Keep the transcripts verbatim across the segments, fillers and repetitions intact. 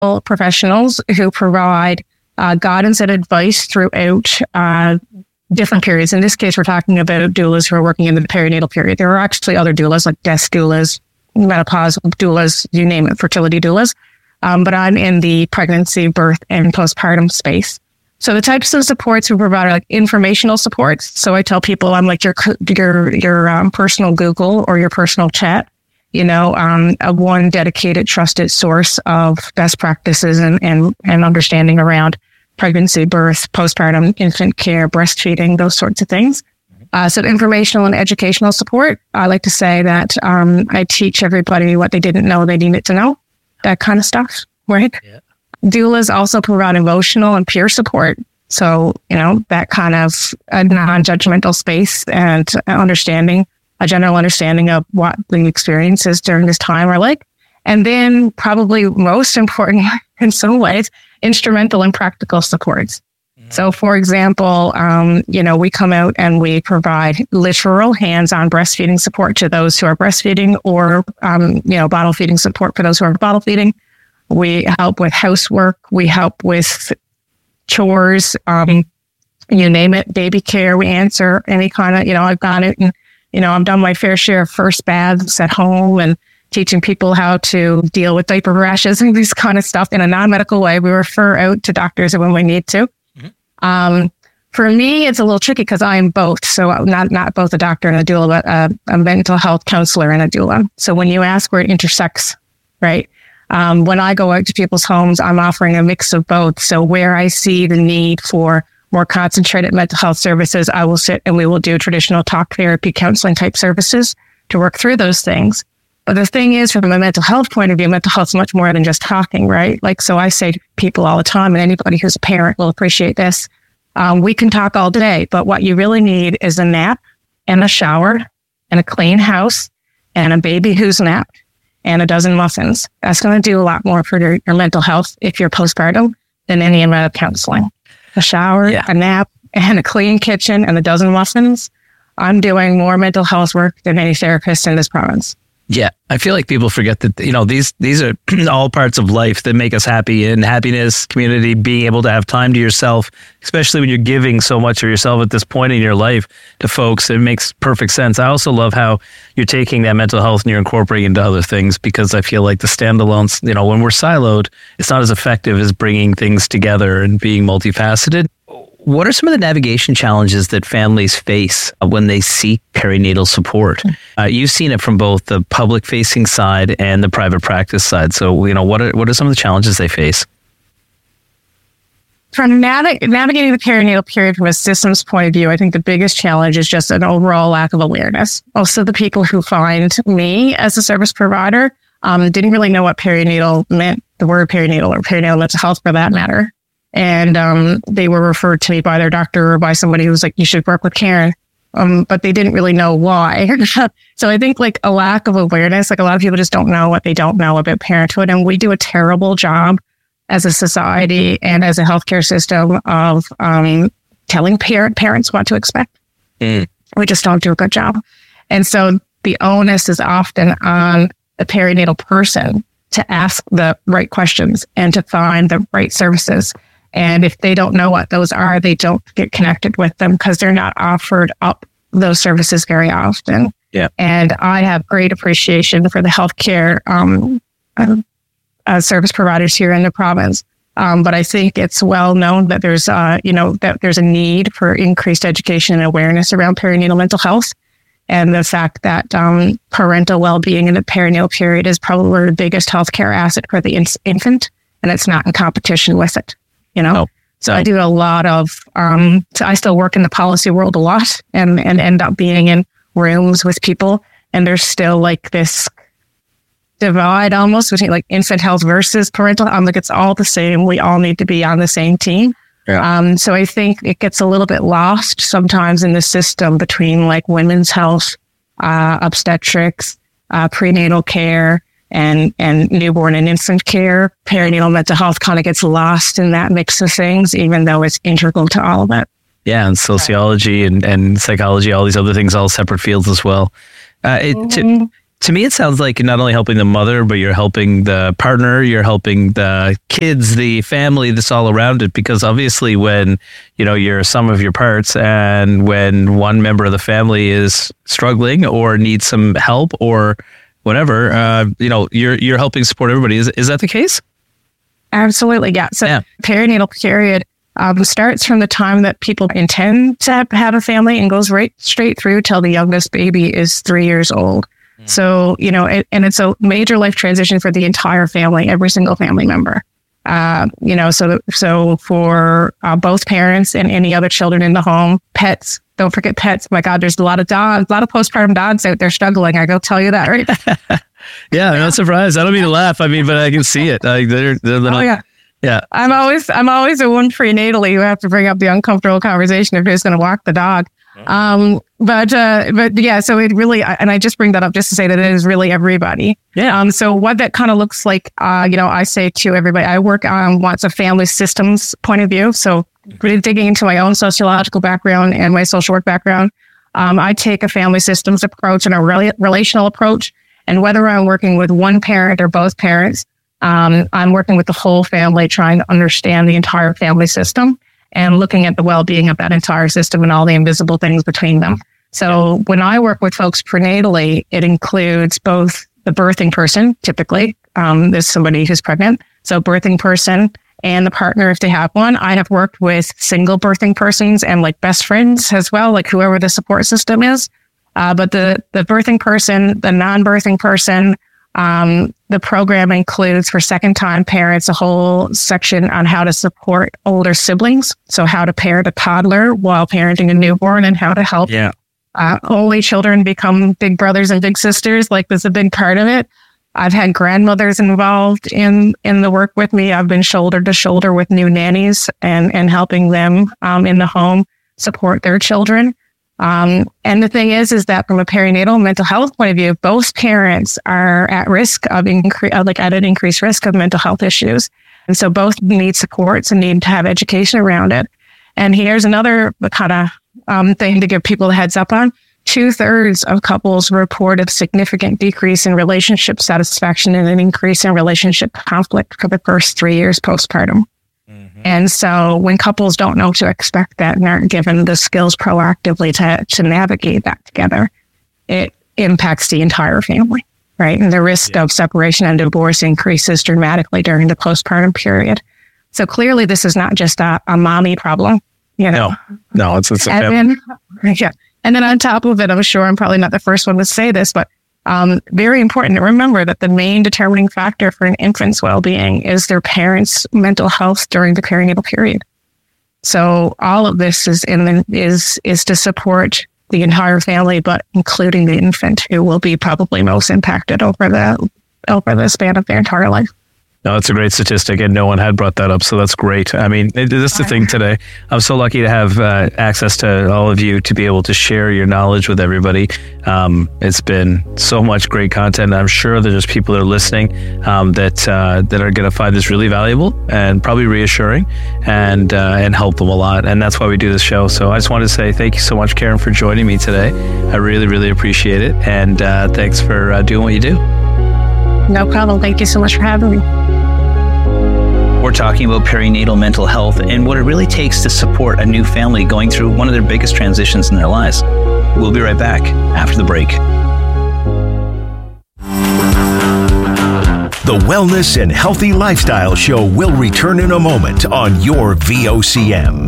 professionals who provide uh, guidance and advice throughout uh, different periods. In this case, we're talking about doulas who are working in the perinatal period. There are actually other doulas like death doulas, menopause doulas, you name it, fertility doulas. Um, but I'm in the pregnancy, birth, and postpartum space. So the types of supports we provide are like informational supports. So I tell people I'm like your your your um, personal Google or your personal chat. You know, um, a one dedicated, trusted source of best practices and and, and understanding around pregnancy, birth, postpartum, infant care, breastfeeding, those sorts of things. Uh, so informational and educational support. I like to say that um, I teach everybody what they didn't know they needed to know. That kind of stuff, right? Yeah. Doulas also provide emotional and peer support. So, you know, that kind of a non-judgmental space and understanding, a general understanding of what the experiences during this time are like. And then probably most important in some ways, instrumental and practical supports. Mm-hmm. So for example, um, you know, we come out and we provide literal hands-on breastfeeding support to those who are breastfeeding or, um, you know, bottle feeding support for those who are bottle feeding. We help with housework. We help with chores, um, you name it, baby care. We answer any kind of, you know, I've got it. And, you know, I've done my fair share of first baths at home and teaching people how to deal with diaper rashes and these kind of stuff in a non-medical way. We refer out to doctors when we need to. Mm-hmm. Um, for me, it's a little tricky because I am both. So not, not both a doctor and a doula, but a, a mental health counselor and a doula. So when you ask where it intersects, right? Um, when I go out to people's homes, I'm offering a mix of both. So where I see the need for more concentrated mental health services, I will sit and we will do traditional talk therapy, counseling type services to work through those things. But the thing is, from a mental health point of view, mental health is much more than just talking, right? Like, so I say to people all the time, and anybody who's a parent will appreciate this. Um, we can talk all day, but what you really need is a nap and a shower and a clean house and a baby who's napped and a dozen muffins. That's going to do a lot more for your, your mental health if you're postpartum than any amount of counseling. A shower, yeah. a nap, and a clean kitchen and a dozen muffins. I'm doing more mental health work than any therapist in this province. Yeah, I feel like people forget that, you know, these these are all parts of life that make us happy, and happiness, community, being able to have time to yourself, especially when you're giving so much of yourself at this point in your life to folks. It makes perfect sense. I also love how you're taking that mental health and you're incorporating into other things, because I feel like the standalones, you know, when we're siloed, it's not as effective as bringing things together and being multifaceted. What are some of the navigation challenges that families face when they seek perinatal support? Uh, you've seen it from both the public-facing side and the private practice side. So, you know, what are what are some of the challenges they face? From nav- navigating the perinatal period from a systems point of view, I think the biggest challenge is just an overall lack of awareness. Most of the people who find me as a service provider um, didn't really know what perinatal meant, the word perinatal or perinatal mental health for that matter. And um, they were referred to me by their doctor or by somebody who was like, you should work with Karen. Um, but they didn't really know why. So I think like a lack of awareness, like a lot of people just don't know what they don't know about parenthood. And we do a terrible job as a society and as a healthcare system of um, telling parent, parents what to expect. Mm. We just don't do a good job. And so the onus is often on the perinatal person to ask the right questions and to find the right services. And if they don't know what those are, they don't get connected with them because they're not offered up those services very often. Yeah. And I have great appreciation for the healthcare um, uh, service providers here in the province. Um, but I think it's well known that there's, uh, you know, that there's a need for increased education and awareness around perinatal mental health. And the fact that um, parental well-being in the perinatal period is probably the biggest healthcare asset for the in- infant, and it's not in competition with it. You know, oh, so I do a lot of, um, so I still work in the policy world a lot and, and end up being in rooms with people. And there's still like this divide almost between like infant health versus parental. I'm like, it's all the same. We all need to be on the same team. Yeah. Um, so I think it gets a little bit lost sometimes in the system between like women's health, uh, obstetrics, uh, prenatal care, and and newborn and infant care. Perinatal mental health kind of gets lost in that mix of things, even though it's integral to all of it. Yeah, and sociology and, and psychology, all these other things, all separate fields as well. Uh, it, mm-hmm. to, to me, it sounds like you're not only helping the mother, but you're helping the partner, you're helping the kids, the family that's all around it. Because obviously when, you know, you're sum of your parts, and when one member of the family is struggling or needs some help or whatever, uh, you know, you're you're helping support everybody. Is is that the case? Absolutely, yeah. So yeah. Perinatal period um, starts from the time that people intend to have a family and goes right straight through till the youngest baby is three years old. Mm. So, you know, it, and it's a major life transition for the entire family, every single family member. Uh, you know, so so for uh, both parents and any other children in the home, pets. Don't forget pets. My God, there's a lot of dogs, a lot of postpartum dogs out there struggling. I go tell you that, right? Yeah, I'm not surprised. I don't mean to laugh. I mean, but I can see it. Like they're, they're little, oh yeah, yeah. I'm always, I'm always the one prenatally who have to bring up the uncomfortable conversation if who's going to walk the dog. Um, but, uh, but yeah, so it really, and I just bring that up just to say that it is really everybody. Yeah. Um, so what that kind of looks like, uh, you know, I say to everybody, I work on what's a family systems point of view. So really digging into my own sociological background and my social work background. Um, I take a family systems approach and a rela- relational approach. And whether I'm working with one parent or both parents, um, I'm working with the whole family, trying to understand the entire family system and looking at the well-being of that entire system and all the invisible things between them. So when I work with folks prenatally, it includes both the birthing person, typically, um, there's somebody who's pregnant. So birthing person and the partner, if they have one. I have worked with single birthing persons and like best friends as well, like whoever the support system is. Uh, but the, the birthing person, the non-birthing person, um, the program includes for second-time parents a whole section on how to support older siblings. So how to parent a toddler while parenting a newborn and how to help yeah. uh, only children become big brothers and big sisters. Like there's a big part of it. I've had grandmothers involved in, in the work with me. I've been shoulder to shoulder with new nannies and, and helping them um, in the home support their children. Um, and the thing is, is that from a perinatal mental health point of view, both parents are at risk of incre- like at an increased risk of mental health issues. And so both need supports and need to have education around it. And here's another kind of um, thing to give people a heads up on. Two thirds of couples report a significant decrease in relationship satisfaction and an increase in relationship conflict for the first three years postpartum. Mm-hmm. And so when couples don't know to expect that and aren't given the skills proactively to, to navigate that together, it impacts the entire family, right? And the risk yeah. of separation and divorce increases dramatically during the postpartum period. So clearly this is not just a, a mommy problem, you know? No, no, it's, it's a family. Then, yeah. And then on top of it, I'm sure I'm probably not the first one to say this, but um, very important to remember that the main determining factor for an infant's well-being is their parents' mental health during the perinatal period. So all of this is in the, is is to support the entire family, but including the infant, who will be probably most impacted over the over the span of their entire life. No, it's a great statistic, and no one had brought that up, so that's great. I mean, it, this is the thing today. I'm so lucky to have uh, access to all of you to be able to share your knowledge with everybody. Um, it's been so much great content. I'm sure there's people that are listening um, that uh, that are going to find this really valuable and probably reassuring, and uh, and help them a lot. And that's why we do this show. So I just wanted to say thank you so much, Karen, for joining me today. I really, really appreciate it, and uh, thanks for uh, doing what you do. No problem. Thank you so much for having me. We're talking about perinatal mental health and what it really takes to support a new family going through one of their biggest transitions in their lives. We'll be right back after the break. The Wellness and Healthy Lifestyle Show will return in a moment on your V O C M.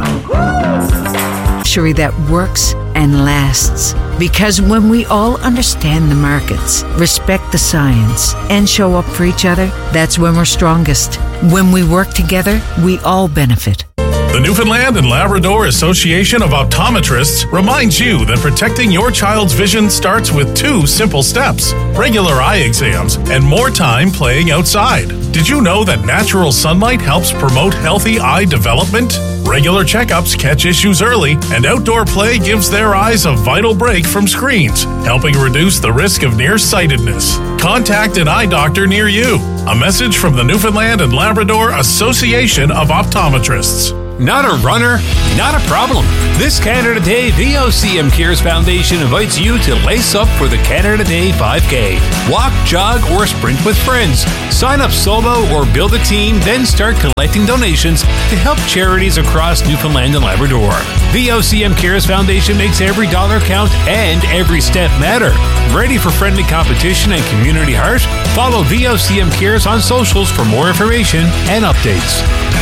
That works and lasts. Because when we all understand the markets, respect the science, and show up for each other, that's when we're strongest. When we work together, we all benefit. The Newfoundland and Labrador Association of Optometrists reminds you that protecting your child's vision starts with two simple steps: regular eye exams and more time playing outside. Did you know that natural sunlight helps promote healthy eye development? Regular checkups catch issues early, and outdoor play gives their eyes a vital break from screens, helping reduce the risk of nearsightedness. Contact an eye doctor near you. A message from the Newfoundland and Labrador Association of Optometrists. Not a runner? Not a problem. This Canada Day, V O C M Cares Foundation invites you to lace up for the Canada Day five K. Walk, jog, or sprint with friends. Sign up solo or build a team, then start collecting donations to help charities across Newfoundland and Labrador. V O C M Cares Foundation makes every dollar count and every step matter. Ready for friendly competition and community heart? Follow V O C M Cares on socials for more information and updates.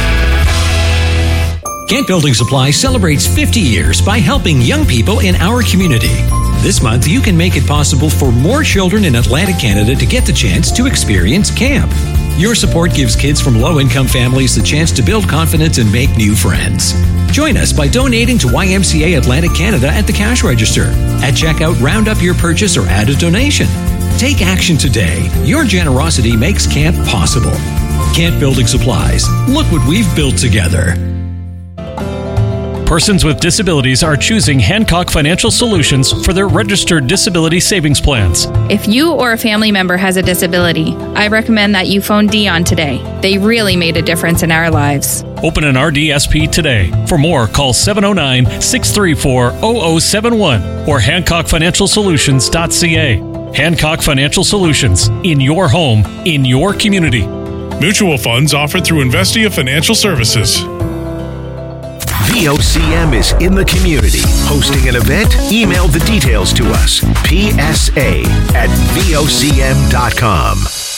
Kent Building Supply celebrates fifty years by helping young people in our community. This month, you can make it possible for more children in Atlantic Canada to get the chance to experience camp. Your support gives kids from low-income families the chance to build confidence and make new friends. Join us by donating to Y M C A Atlantic Canada at the cash register. At checkout, round up your purchase or add a donation. Take action today. Your generosity makes camp possible. Kent Building Supplies. Look what we've built together. Persons with disabilities are choosing Hancock Financial Solutions for their registered disability savings plans. If you or a family member has a disability, I recommend that you phone Dion today. They really made a difference in our lives. Open an R D S P today. For more, call seven oh nine, six three four, zero zero seven one or hancock financial solutions dot c a. Hancock Financial Solutions. In your home, in your community. Mutual funds offered through Investia Financial Services. V O C M is in the community. Hosting an event? Email the details to us. P S A at V O C M dot com.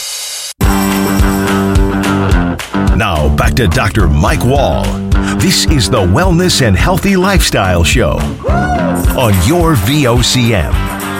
Now back to Doctor Mike Wall. This is the Wellness and Healthy Lifestyle Show on your V O C M.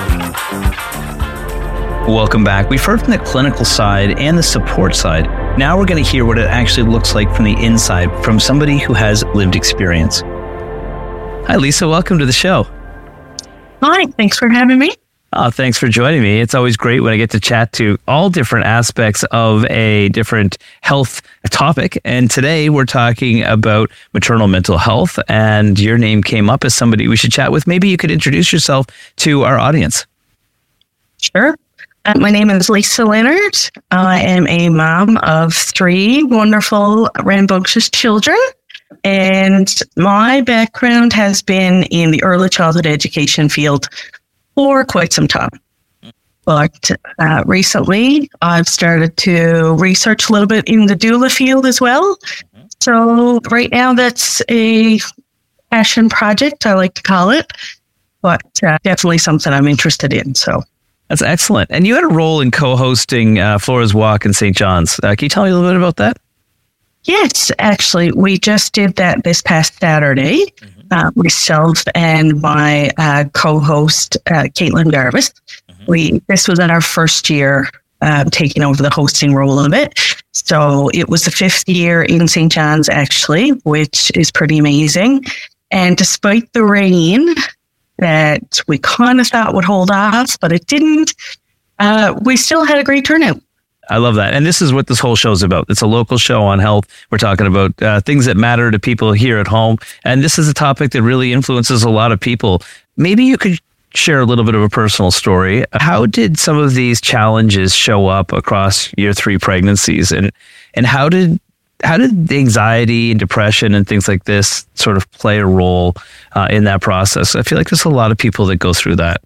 Welcome back. We've heard from the clinical side and the support side. Now we're going to hear what it actually looks like from the inside from somebody who has lived experience. Hi, Lisa. Welcome to the show. Hi. Thanks for having me. Oh, thanks for joining me. It's always great when I get to chat to all different aspects of a different health topic. And today we're talking about maternal mental health. And your name came up as somebody we should chat with. Maybe you could introduce yourself to our audience. Sure. Uh, my name is Lisa Leonard. I am a mom of three wonderful rambunctious children. And my background has been in the early childhood education field for quite some time. But uh, recently, I've started to research a little bit in the doula field as well. So right now, that's a passion project, I like to call it, but uh, definitely something I'm interested in. So. That's excellent. And you had a role in co-hosting uh, Flora's Walk in Saint John's. Uh, can you tell me a little bit about that? Yes, actually, we just did that this past Saturday. Mm-hmm. Uh, myself and my uh, co-host, uh, Caitlin Garvis. Mm-hmm. We This was in our first year uh, taking over the hosting role of it. So it was the fifth year in Saint John's, actually, which is pretty amazing. And despite the rain that we kind of thought would hold off, but it didn't, uh, we still had a great turnout. I love that. And this is what this whole show is about. It's a local show on health. We're talking about uh, things that matter to people here at home. And this is a topic that really influences a lot of people. Maybe you could share a little bit of a personal story. How did some of these challenges show up across your three pregnancies? And, and how did How did anxiety and depression and things like this sort of play a role uh, in that process? I feel like there's a lot of people that go through that.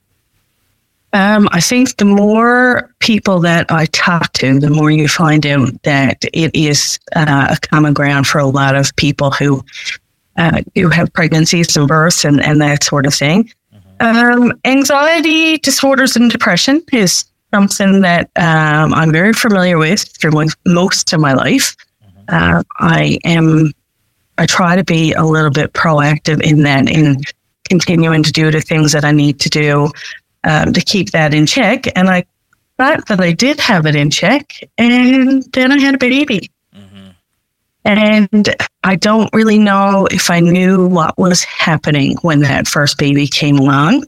Um, I think the more people that I talk to, the more you find out that it is uh, a common ground for a lot of people who uh, do have pregnancies and births and, and that sort of thing. Mm-hmm. Um, anxiety disorders and depression is something that um, I'm very familiar with through most of my life. Uh, I am, I try to be a little bit proactive in that, in continuing to do the things that I need to do um, to keep that in check. And I thought that I did have it in check, and then I had a baby. Mm-hmm. And I don't really know if I knew what was happening when that first baby came along,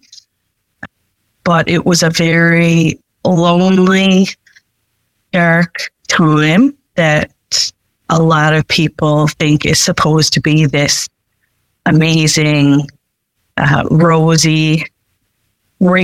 but it was a very lonely, dark time that a lot of people think is supposed to be this amazing, uh, rosy,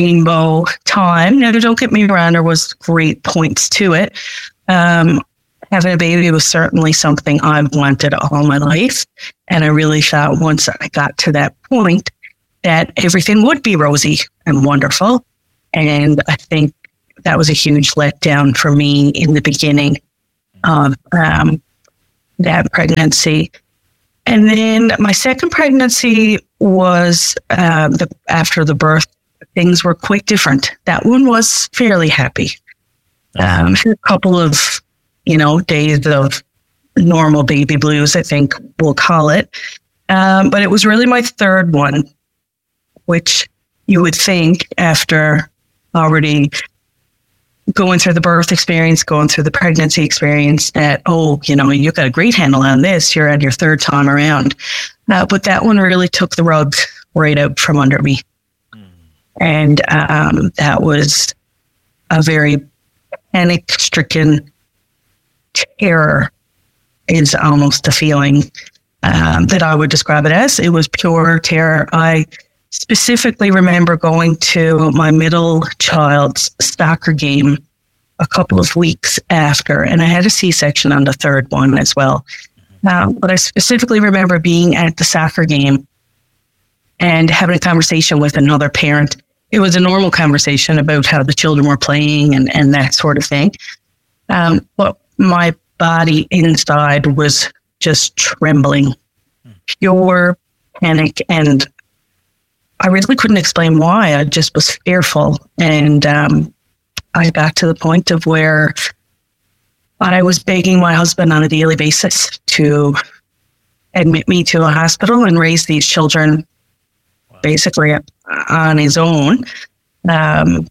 rainbow time. Now, don't get me wrong, there was great points to it. Um, having a baby was certainly something I've wanted all my life. And I really thought once I got to that point that everything would be rosy and wonderful. And I think that was a huge letdown for me in the beginning of um, that pregnancy. And then my second pregnancy was uh, the, after the birth, things were quite different. That one was fairly happy. Um, a couple of, you know, days of normal baby blues, I think we'll call it. Um, but it was really my third one, which you would think after already going through the birth experience, going through the pregnancy experience, that, oh, you know, you've got a great handle on this. You're at your third time around. Uh, but that one really took the rug right out from under me. Mm. And um, that was a very panic-stricken terror is almost the feeling um, that I would describe it as. It was pure terror. I specifically remember going to my middle child's soccer game a couple of weeks after, and I had a C-section on the third one as well. Um, but I specifically remember being at the soccer game and having a conversation with another parent. It was a normal conversation about how the children were playing and, and that sort of thing. Um, but my body inside was just trembling, pure panic, and I really couldn't explain why. I just was fearful. And um, I got to the point of where I was begging my husband on a daily basis to admit me to a hospital and raise these children basically on his own. Um,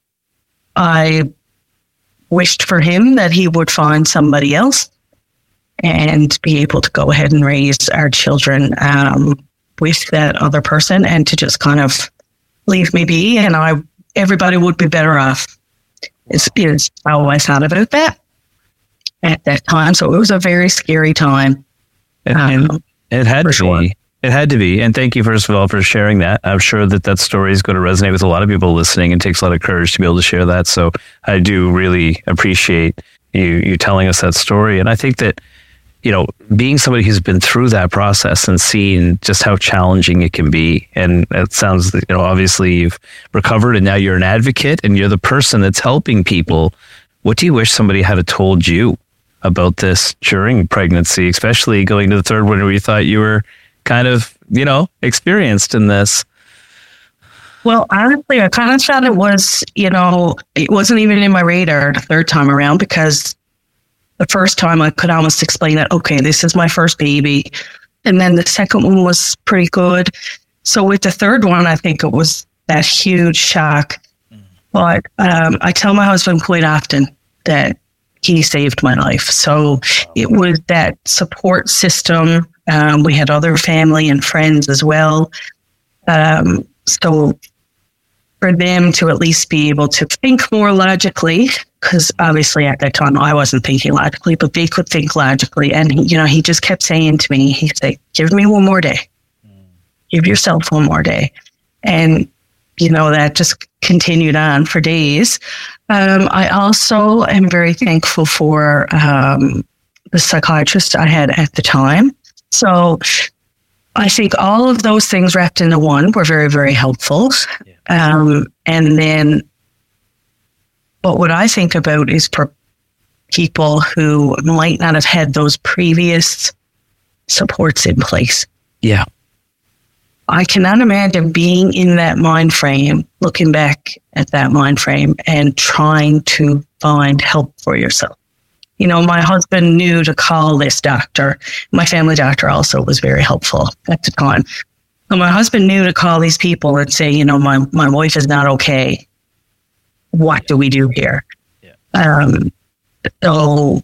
I wished for him that he would find somebody else and be able to go ahead and raise our children um, with that other person, and to just kind of leave me be, and I everybody would be better off. Is is how I thought about that at that time. So it was a very scary time. And um, it had to sure. be. It had to be. And thank you, first of all, for sharing that. I'm sure that that story is going to resonate with a lot of people listening, and takes a lot of courage to be able to share that. So I do really appreciate you you telling us that story. And I think that, you know, being somebody who's been through that process and seen just how challenging it can be. And it sounds, you know, obviously you've recovered and now you're an advocate and you're the person that's helping people. What do you wish somebody had have told you about this during pregnancy, especially going to the third one where you thought you were kind of, you know, experienced in this? Well, honestly, I kind of thought it was, you know, it wasn't even in my radar the third time around, because the first time I could almost explain it. Okay, this is my first baby. And then the second one was pretty good. So with the third one, I think it was that huge shock. But um, I tell my husband quite often that he saved my life. So it was that support system. Um, we had other family and friends as well. Um, so for them to at least be able to think more logically, because obviously at that time I wasn't thinking logically, but they could think logically. And, he, you know, he just kept saying to me, he'd say, give me one more day. Give yourself one more day. And, you know, that just continued on for days. Um, I also am very thankful for um, the psychiatrist I had at the time. So I think all of those things wrapped into one were very, very helpful. Yeah. Um, and then, but what I think about is for people who might not have had those previous supports in place. Yeah. I cannot imagine being in that mind frame, looking back at that mind frame and trying to find help for yourself. You know, my husband knew to call this doctor. My family doctor also was very helpful at the time. So my husband knew to call these people and say, you know, my, my wife is not okay. What do we do here? Yeah. Um, so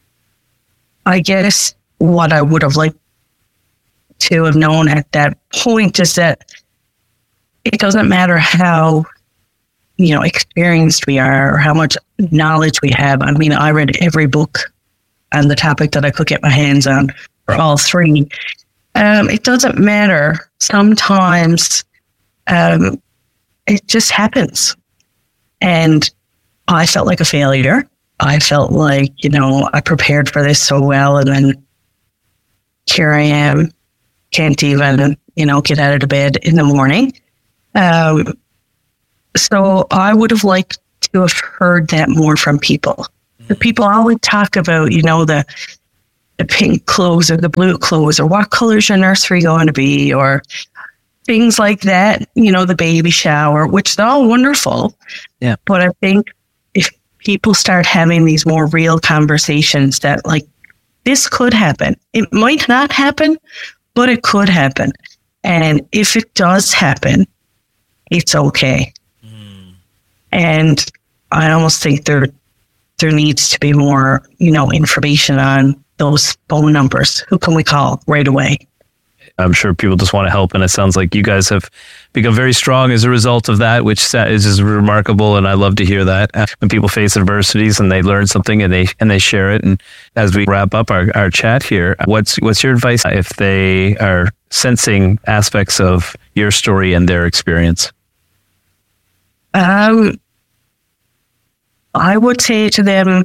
I guess what I would have liked to have known at that point is that it doesn't matter how, you know, experienced we are or how much knowledge we have. I mean, I read every book on the topic that I could get my hands on for all three. Um, it doesn't matter. Sometimes um, it just happens. And I felt like a failure. I felt like, you know, I prepared for this so well, and then here I am, can't even, you know, get out of the bed in the morning. Um, so I would have liked to have heard that more from people. The people always talk about, you know, the the pink clothes or the blue clothes, or what color is your nursery going to be, or things like that, you know, the baby shower, which is all wonderful. Yeah. But I think if people start having these more real conversations that, like, this could happen. It might not happen, but it could happen. And if it does happen, it's okay. Mm. And I almost think there there needs to be more, you know, information on those phone numbers. Who can we call right away? I'm sure people just want to help, and it sounds like you guys have become very strong as a result of that, which is just remarkable. And I love to hear that when people face adversities and they learn something and they and they share it. And as we wrap up our, our chat here, what's what's your advice if they are sensing aspects of your story and their experience? Um, I would say to them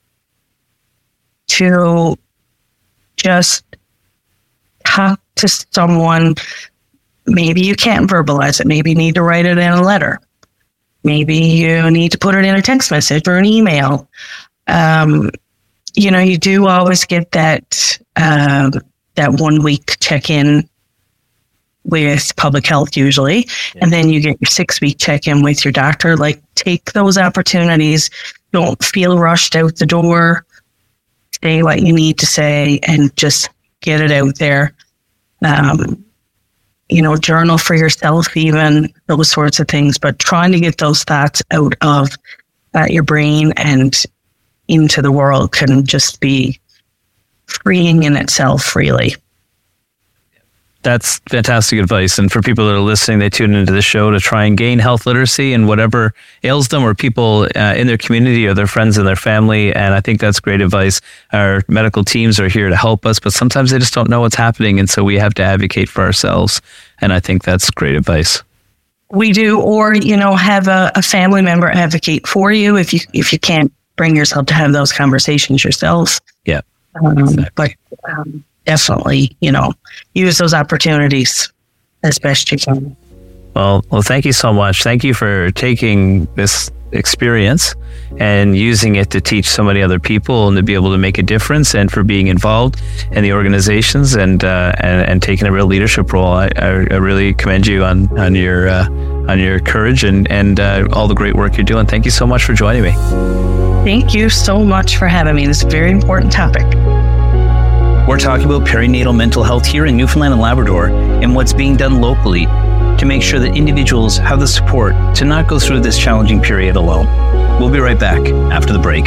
to just talk to someone. Maybe you can't verbalize it. Maybe you need to write it in a letter. Maybe you need to put it in a text message or an email. Um, you know, you do always get that um, that one week check-in with public health usually, yeah. And then you get your six week check-in with your doctor. Like, take those opportunities. Don't feel rushed out the door. Say what you need to say and just get it out there. Um, you know, journal for yourself, even those sorts of things, but trying to get those thoughts out of uh, your brain and into the world can just be freeing in itself, really. That's fantastic advice. And for people that are listening, they tune into the show to try and gain health literacy and whatever ails them, or people uh, in their community or their friends and their family. And I think that's great advice. Our medical teams are here to help us, but sometimes they just don't know what's happening. And so we have to advocate for ourselves. And I think that's great advice. We do, or, you know, have a, a family member advocate for you if you if you can't bring yourself to have those conversations yourself. Yeah. Um, exactly. But um, definitely, you know, use those opportunities as best you can. Well, well, thank you so much. Thank you for taking this experience and using it to teach so many other people and to be able to make a difference, and for being involved in the organizations and uh, and, and taking a real leadership role. I, I, I really commend you on on your uh, on your courage and and uh, all the great work you're doing. Thank you so much for joining me. Thank you so much for having me. This is a very important topic. We're talking about perinatal mental health here in Newfoundland and Labrador, and what's being done locally to make sure that individuals have the support to not go through this challenging period alone. We'll be right back after the break.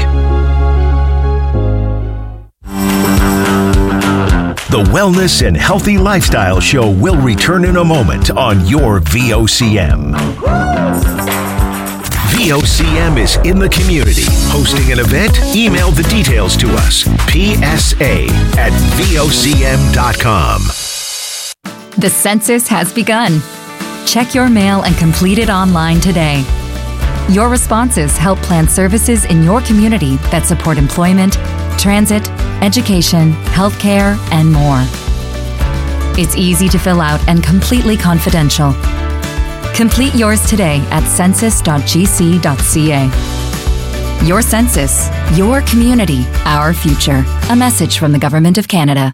The Wellness and Healthy Lifestyle Show will return in a moment on your V O C M. V O C M is in the community. Hosting an event? Email the details to us. P S A at V O C M dot com. The census has begun. Check your mail and complete it online today. Your responses help plan services in your community that support employment, transit, education, healthcare, and more. It's easy to fill out and completely confidential. Complete yours today at census dot g c dot c a. Your census, your community, our future. A message from the Government of Canada.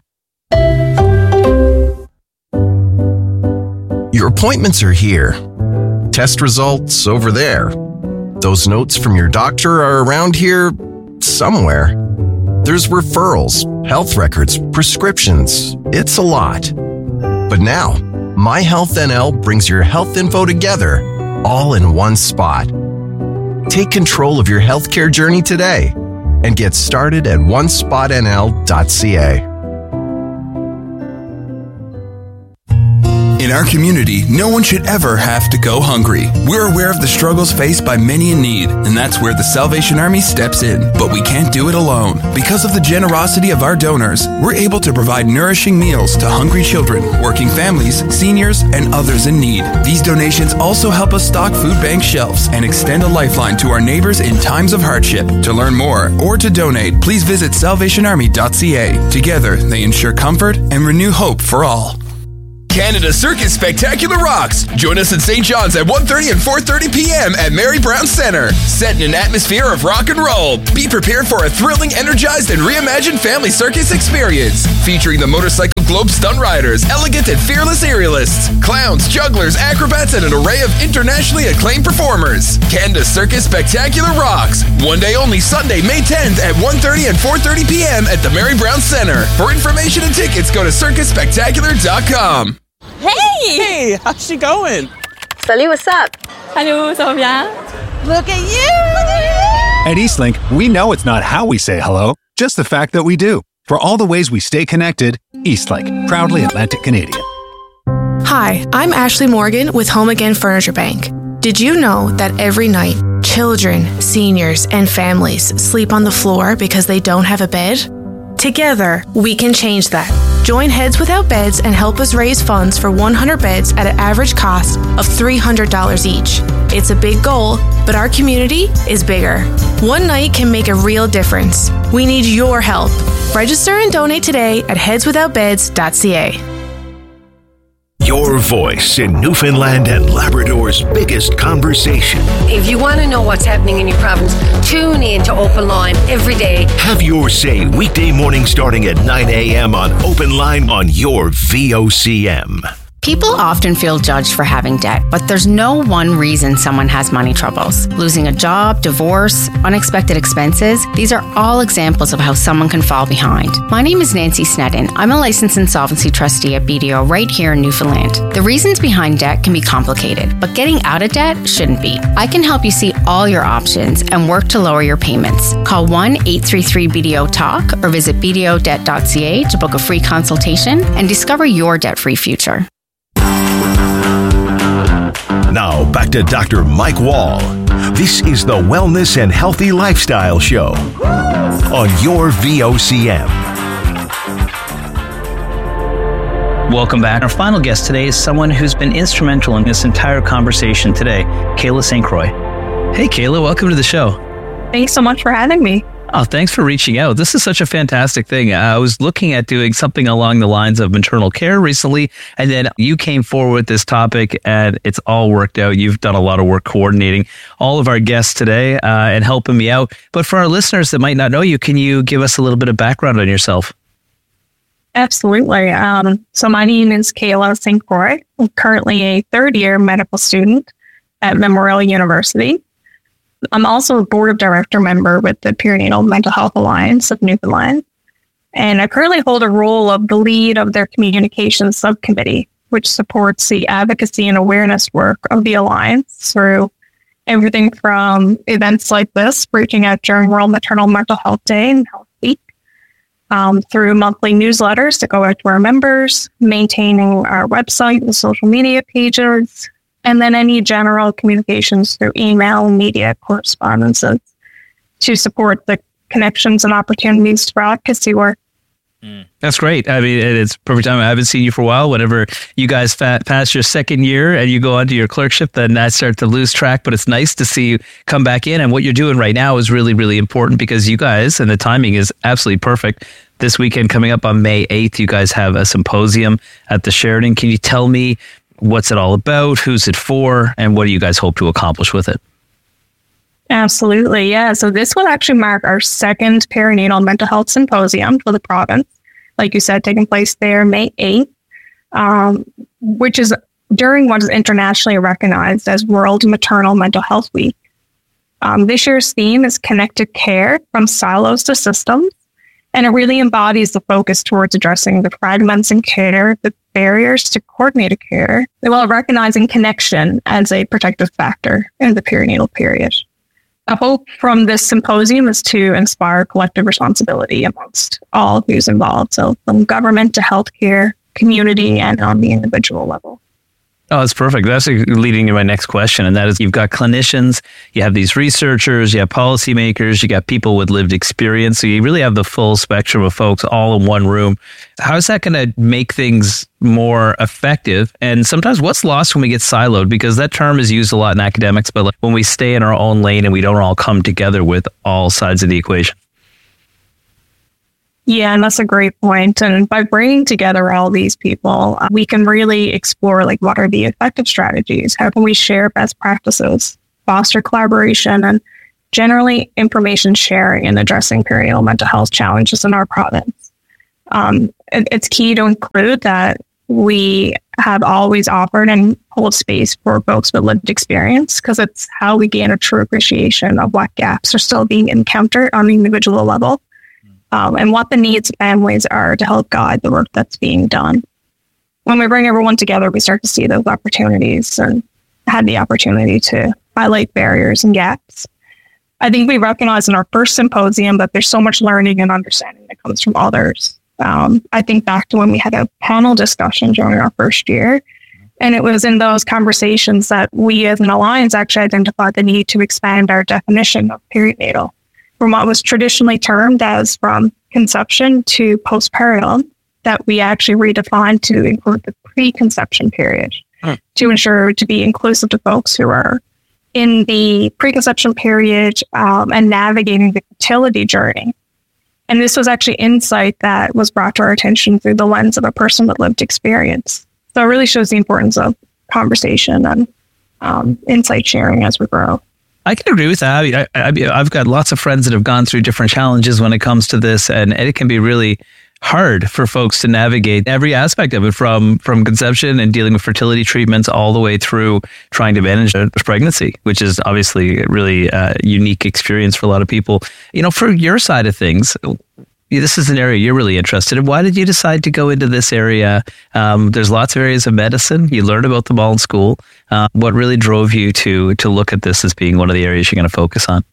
Your appointments are here. Test results over there. Those notes from your doctor are around here somewhere. There's referrals, health records, prescriptions. It's a lot. But now, My Health N L brings your health info together, all in one spot. Take control of your healthcare journey today and get started at one spot n l dot c a. In our community, no one should ever have to go hungry. We're aware of the struggles faced by many in need, and that's where the Salvation Army steps in. But we can't do it alone. Because of the generosity of our donors, we're able to provide nourishing meals to hungry children, working families, seniors, and others in need. These donations also help us stock food bank shelves and extend a lifeline to our neighbors in times of hardship. To learn more or to donate, please visit salvation army dot c a. Together, they ensure comfort and renew hope for all. Canada Circus Spectacular rocks. Join us at Saint John's at one thirty and four thirty p.m. at Mary Brown Center. Set in an atmosphere of rock and roll. Be prepared for a thrilling, energized, and reimagined family circus experience. Featuring the Motorcycle Globe Stunt Riders, elegant and fearless aerialists, clowns, jugglers, acrobats, and an array of internationally acclaimed performers. Canada Circus Spectacular rocks. One day only, Sunday, May tenth at one thirty and four thirty p.m. at the Mary Brown Center. For information and tickets, go to circus spectacular dot com. Hey! Hey, how's she going? Salut, what's up? Hello, ça va bien? Look at you! At Eastlink, we know it's not how we say hello, just the fact that we do. For all the ways we stay connected, Eastlink, proudly Atlantic Canadian. Hi, I'm Ashley Morgan with Home Again Furniture Bank. Did you know that every night, children, seniors, and families sleep on the floor because they don't have a bed? Together, we can change that. Join Heads Without Beds and help us raise funds for one hundred beds at an average cost of three hundred dollars each. It's a big goal, but our community is bigger. One night can make a real difference. We need your help. Register and donate today at heads without beds dot c a. Your voice in Newfoundland and Labrador's biggest conversation. If you want to know what's happening in your province, tune in to Open Line every day. Have your say weekday morning starting at nine a.m. on Open Line on your V O C M. People often feel judged for having debt, but there's no one reason someone has money troubles. Losing a job, divorce, unexpected expenses, these are all examples of how someone can fall behind. My name is Nancy Snedden. I'm a licensed insolvency trustee at B D O right here in Newfoundland. The reasons behind debt can be complicated, but getting out of debt shouldn't be. I can help you see all your options and work to lower your payments. Call one eight three three B D O talk or visit b d o debt dot c a to book a free consultation and discover your debt-free future. Now, back to Doctor Mike Wall. This is the Wellness and Healthy Lifestyle Show on your V O C M. Welcome back. Our final guest today is someone who's been instrumental in this entire conversation today, Kayla Saint Croix. Hey, Kayla, welcome to the show. Thanks so much for having me. Oh, thanks for reaching out. This is such a fantastic thing. I was looking at doing something along the lines of maternal care recently, and then you came forward with this topic, and it's all worked out. You've done a lot of work coordinating all of our guests today uh, and helping me out. But for our listeners that might not know you, can you give us a little bit of background on yourself? Absolutely. Um, so my name is Kayla Saint Croix. I'm currently a third-year medical student at Memorial University. I'm also a board of director member with the Perinatal Mental Health Alliance of Newfoundland. And I currently hold a role of the lead of their communications subcommittee, which supports the advocacy and awareness work of the Alliance through everything from events like this, reaching out during World Maternal Mental Health Day and Health Week, um, through monthly newsletters that go out to our members, maintaining our website and social media pages, and then any general communications through email, media, correspondences to support the connections and opportunities for advocacy work. Mm. That's great. I mean, it's perfect time. I haven't seen you for a while. Whenever you guys fa- pass your second year and you go onto your clerkship, then I start to lose track. But it's nice to see you come back in. And what you're doing right now is really, really important because you guys, and the timing is absolutely perfect. This weekend coming up on May eighth, you guys have a symposium at the Sheridan. Can you tell me what's it all about? Who's it for? And what do you guys hope to accomplish with it? Absolutely. Yeah. So this will actually mark our second perinatal mental health symposium for the province. Like you said, taking place there May eighth, um, which is during what is internationally recognized as World Maternal Mental Health Week. Um, this year's theme is Connected Care from Silos to Systems. And it really embodies the focus towards addressing the fragments in care, the barriers to coordinated care, while recognizing connection as a protective factor in the perinatal period. The hope from this symposium is to inspire collective responsibility amongst all who's involved, so from government to healthcare, community, and on the individual level. Oh, that's perfect. That's leading to my next question. And that is, you've got clinicians, you have these researchers, you have policymakers, you got people with lived experience. So you really have the full spectrum of folks all in one room. How is that going to make things more effective? And sometimes what's lost when we get siloed? Because that term is used a lot in academics, but like when we stay in our own lane and we don't all come together with all sides of the equation. Yeah, and that's a great point. And by bringing together all these people, uh, we can really explore like what are the effective strategies? How can we share best practices, foster collaboration, and generally information sharing in addressing perinatal mental health challenges in our province? Um, it, it's key to include that we have always offered and hold space for folks with lived experience, because it's how we gain a true appreciation of what gaps are still being encountered on the individual level. Um, and what the needs of families are to help guide the work that's being done. When we bring everyone together, we start to see those opportunities and had the opportunity to highlight barriers and gaps. I think we recognized in our first symposium that there's so much learning and understanding that comes from others. Um, I think back to when we had a panel discussion during our first year, and it was in those conversations that we as an alliance actually identified the need to expand our definition of perinatal from what was traditionally termed as from conception to postpartum, that we actually redefined to include the preconception period mm. to ensure to be inclusive to folks who are in the preconception period um, and navigating the fertility journey. And this was actually insight that was brought to our attention through the lens of a person with lived experience. So it really shows the importance of conversation and um, insight sharing as we grow. I can agree with that. I mean, I, I, I've got lots of friends that have gone through different challenges when it comes to this, and it can be really hard for folks to navigate every aspect of it, from from conception and dealing with fertility treatments all the way through trying to manage a pregnancy, which is obviously a really uh, unique experience for a lot of people. You know, for your side of things, this is an area you're really interested in. Why did you decide to go into this area? Um, there's lots of areas of medicine. You learned about them all in school. Uh, what really drove you to to look at this as being one of the areas you're going to focus on?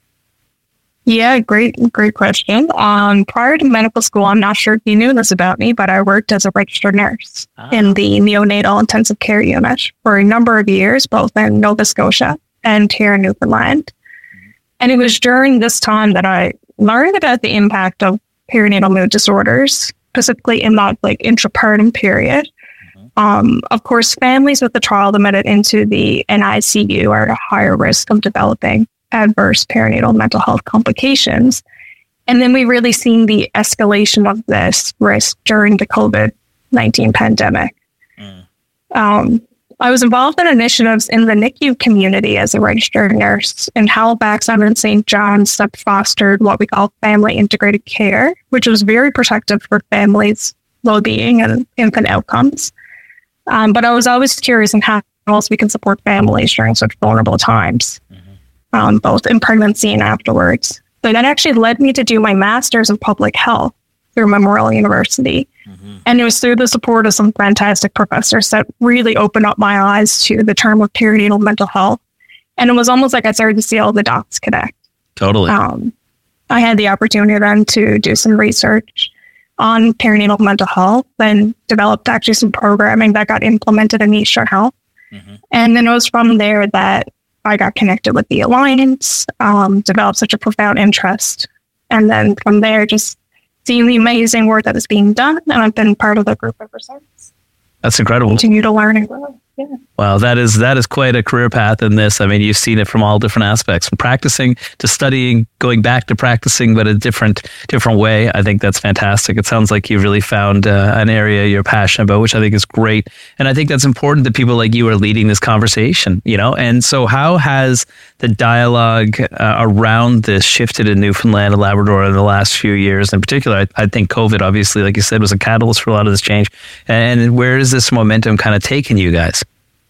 Yeah, great, great question. Um, prior to medical school, I'm not sure if you knew this about me, but I worked as a registered nurse ah. in the neonatal intensive care unit for a number of years, both in Nova Scotia and here in Newfoundland. And it was during this time that I learned about the impact of perinatal mood disorders, specifically in that like intrapartum period. Mm-hmm. Um, of course, families with the child admitted into the N I C U are at a higher risk of developing adverse perinatal mental health complications. And then we really seen the escalation of this risk during the COVID nineteen pandemic. Mm. Um, I was involved in initiatives in the N I C U community as a registered nurse in Halifax and in Saint John's that fostered what we call family integrated care, which was very protective for families' well-being and infant outcomes. Um, but I was always curious in how else we can support families during such vulnerable times, mm-hmm. um, both in pregnancy and afterwards. So that actually led me to do my master's in public health through Memorial University. Mm-hmm. And it was through the support of some fantastic professors that really opened up my eyes to the term of perinatal mental health. And it was almost like I started to see all the dots connect. Totally. Um, I had the opportunity then to do some research on perinatal mental health and developed actually some programming that got implemented in Eastern Health. Mm-hmm. And then it was from there that I got connected with the Alliance, um, developed such a profound interest. And then from there, just seeing the amazing work that is being done, and I've been part of the group ever since. That's incredible. Continue to learn and grow. Yeah. Wow, that is that is quite a career path in this. I mean, you've seen it from all different aspects, from practicing to studying, going back to practicing, but a different different way. I think that's fantastic. It sounds like you've really found uh, an area you're passionate about, which I think is great. And I think that's important that people like you are leading this conversation, you know? And so how has the dialogue uh, around this shifted in Newfoundland and Labrador in the last few years? In particular, I, I think COVID, obviously, like you said, was a catalyst for a lot of this change. And where is this momentum kind of taking you guys?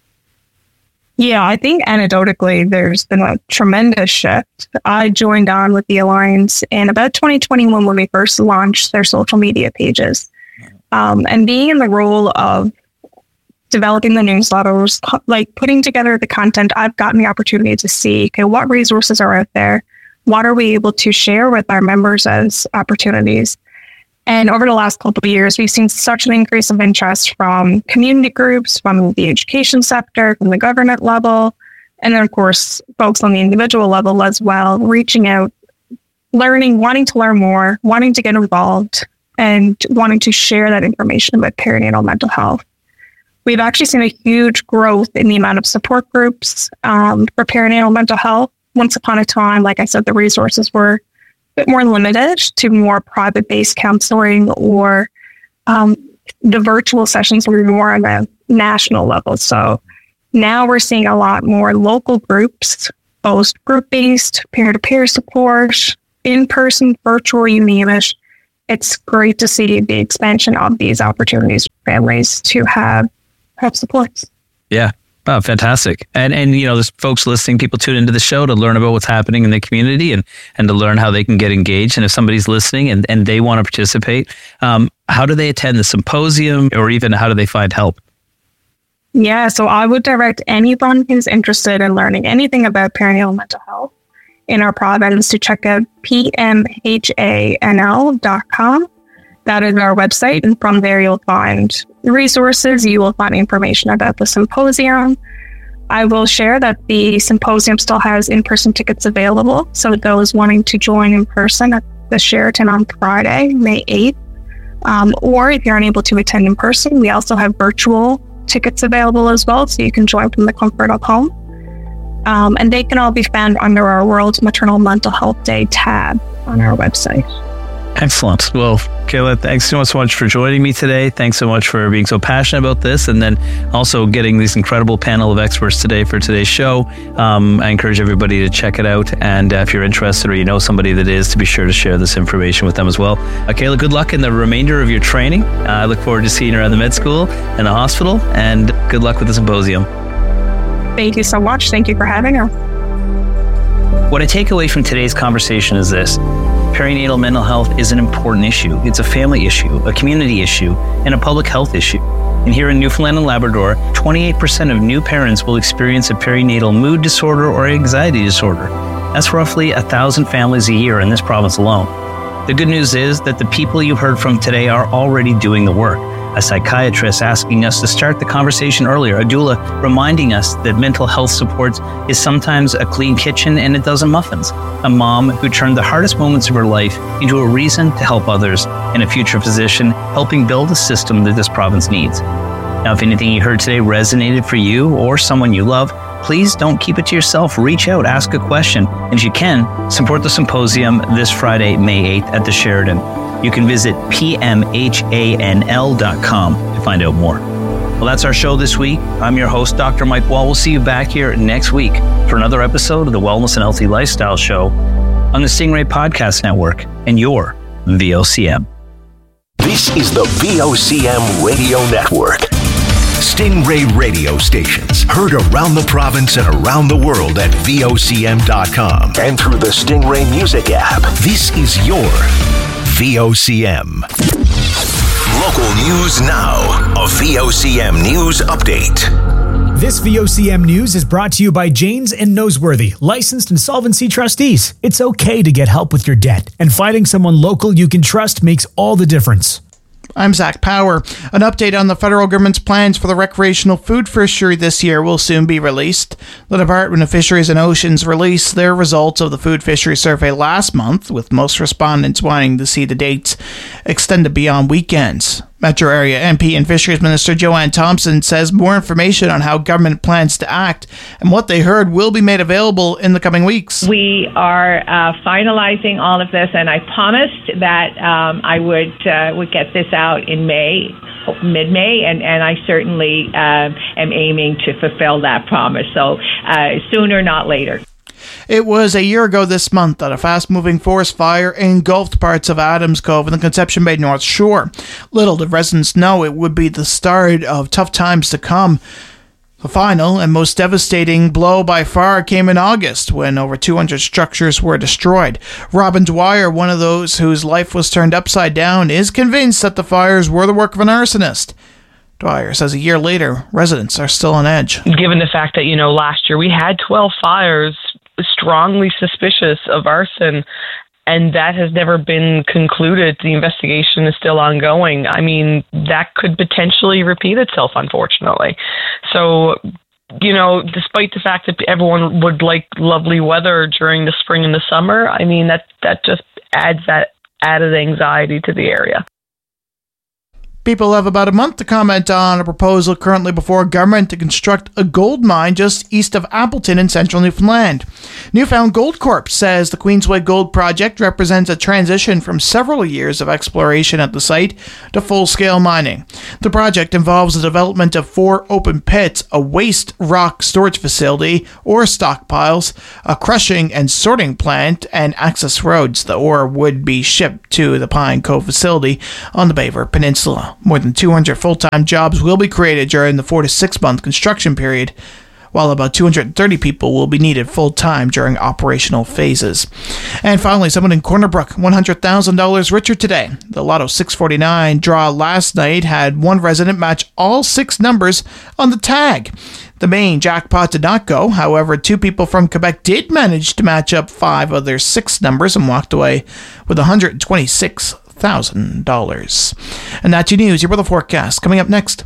Yeah, I think anecdotally, there's been a tremendous shift. I joined on with the Alliance in about twenty twenty-one when we first launched their social media pages. Um, and being in the role of developing the newsletters, like putting together the content, I've gotten the opportunity to see, okay, what resources are out there? What are we able to share with our members as opportunities? And over the last couple of years, we've seen such an increase of interest from community groups, from the education sector, from the government level, and then, of course, folks on the individual level as well, reaching out, learning, wanting to learn more, wanting to get involved, and wanting to share that information about perinatal mental health. We've actually seen a huge growth in the amount of support groups um, for perinatal mental health. Once upon a time, like I said, the resources were a bit more limited to more private-based counseling, or um, the virtual sessions were more on a national level. So now we're seeing a lot more local groups, both group-based, peer-to-peer support, in-person, virtual, you name it. It's great to see the expansion of these opportunities for families to have, have supports. Yeah. Oh, fantastic. And, and you know, there's folks listening, people tune into the show to learn about what's happening in the community and, and to learn how they can get engaged. And if somebody's listening and, and they want to participate, um, how do they attend the symposium, or even how do they find help? Yeah, so I would direct anyone who's interested in learning anything about perinatal mental health in our province to check out p m h a n l dot com. That is our website, and from there you'll find resources, you will find information about the symposium. I will share that the symposium still has in-person tickets available, so those wanting to join in person at the Sheraton on Friday, May eighth, um, or if you're unable to attend in person, we also have virtual tickets available as well, so you can join from the comfort of home. Um, and they can all be found under our World Maternal Mental Health Day tab on our website. Excellent. Well, Kayla, thanks so much for joining me today. Thanks so much for being so passionate about this, and then also getting this incredible panel of experts today for today's show. Um, I encourage everybody to check it out, and uh, if you're interested or you know somebody that is, to be sure to share this information with them as well. Uh, Kayla, good luck in the remainder of your training. Uh, I look forward to seeing you around the med school and the hospital, and good luck with the symposium. Thank you so much. Thank you for having us. What I take away from today's conversation is this: perinatal mental health is an important issue. It's a family issue, a community issue, and a public health issue. And here in Newfoundland and Labrador, twenty-eight percent of new parents will experience a perinatal mood disorder or anxiety disorder. That's roughly one thousand families a year in this province alone. The good news is that the people you heard from today are already doing the work. A psychiatrist asking us to start the conversation earlier, a doula reminding us that mental health support is sometimes a clean kitchen and a dozen muffins, a mom who turned the hardest moments of her life into a reason to help others, and a future physician helping build a system that this province needs. Now, if anything you heard today resonated for you or someone you love, please don't keep it to yourself. Reach out, ask a question, and if you can, support the symposium this Friday, May eighth at the Sheraton. You can visit p m h a n l dot com to find out more. Well, that's our show this week. I'm your host, Doctor Mike Wall. We'll see you back here next week for another episode of the Wellness and Healthy Lifestyle Show on the Stingray Podcast Network and your V O C M. This is the V O C M Radio Network. Stingray radio stations heard around the province and around the world at V O C M dot com and through the Stingray Music app. This is your V O C M. Local news now. A V O C M News Update. This V O C M News is brought to you by Janes and Noseworthy, licensed insolvency trustees. It's okay to get help with your debt, and finding someone local you can trust makes all the difference. I'm Zach Power. An update on the federal government's plans for the recreational food fishery this year will soon be released. The Department of Fisheries and Oceans released their results of the food fishery survey last month, with most respondents wanting to see the dates extended beyond weekends. Metro Area M P and Fisheries Minister Joanne Thompson says more information on how government plans to act and what they heard will be made available in the coming weeks. We are uh, finalizing all of this, and I promised that um, I would uh, would get this out in May, mid-May, and, and I certainly uh, am aiming to fulfill that promise. So uh, sooner, not later. It was a year ago this month that a fast-moving forest fire engulfed parts of Adams Cove in the Conception Bay North Shore. Little did residents know it would be the start of tough times to come. The final and most devastating blow by far came in August, when over two hundred structures were destroyed. Robin Dwyer, one of those whose life was turned upside down, is convinced that the fires were the work of an arsonist. Dwyer says a year later, residents are still on edge. Given the fact that, you know, last year we had twelve fires, strongly suspicious of arson, and that has never been concluded. The investigation is still ongoing. I mean, that could potentially repeat itself, unfortunately. So, you know, despite the fact that everyone would like lovely weather during the spring and the summer, I mean, that, that just adds that added anxiety to the area. People have about a month to comment on a proposal currently before government to construct a gold mine just east of Appleton in central Newfoundland. Newfound Gold Corp says the Queensway Gold Project represents a transition from several years of exploration at the site to full-scale mining. The project involves the development of four open pits, a waste rock storage facility, ore stockpiles, a crushing and sorting plant, and access roads. The ore would be shipped to the Pine Cove facility on the Baver Peninsula. More than two hundred full-time jobs will be created during the four to six month construction period, while about two hundred thirty people will be needed full-time during operational phases. And finally, someone in Corner Brook, one hundred thousand dollars richer today. The Lotto six forty-nine draw last night had one resident match all six numbers on the tag. The main jackpot did not go. However, two people from Quebec did manage to match up five of their six numbers and walked away with one hundred twenty-six thousand dollars. And that's your news. Your weather forecast coming up next.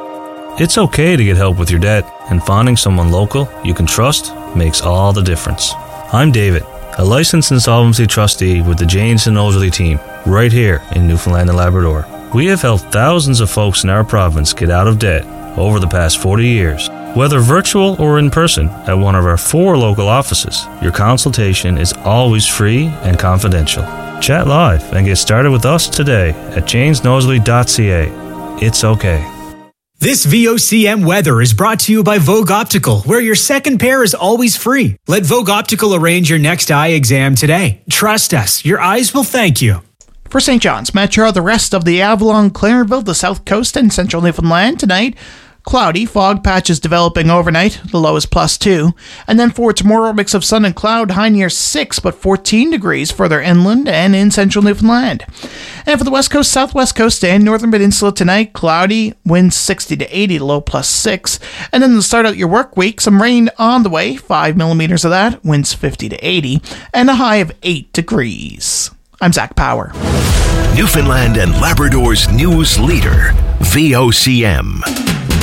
It's okay to get help with your debt, and finding someone local you can trust makes all the difference. I'm David, a licensed insolvency trustee with the Janes and Nosworthy team, right here in Newfoundland and Labrador. We have helped thousands of folks in our province get out of debt over the past forty years. Whether virtual or in person at one of our four local offices, your consultation is always free and confidential. Chat live and get started with us today at janes nosworthy dot c a. It's okay. This V O C M weather is brought to you by Vogue Optical, where your second pair is always free. Let Vogue Optical arrange your next eye exam today. Trust us, your eyes will thank you. For Saint John's Metro, the rest of the Avalon, Clarenville, the South Coast, and Central Newfoundland tonight, cloudy, fog patches developing overnight, the low is plus two. And then for tomorrow, a mix of sun and cloud, high near six, but fourteen degrees further inland and in central Newfoundland. And for the west coast, southwest coast, and northern peninsula tonight, cloudy, winds sixty to eighty, low plus six. And then to start out your work week, some rain on the way, five millimeters of that, winds fifty to eighty, and a high of eight degrees. I'm Zach Power. Newfoundland and Labrador's news leader, V O C M.